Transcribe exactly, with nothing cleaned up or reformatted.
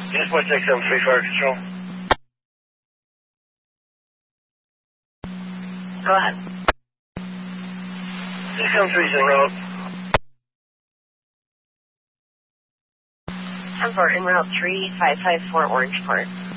Just point six seven three fire control. Go ahead. six seven three is en route. ten four en route three five five four Orange Court.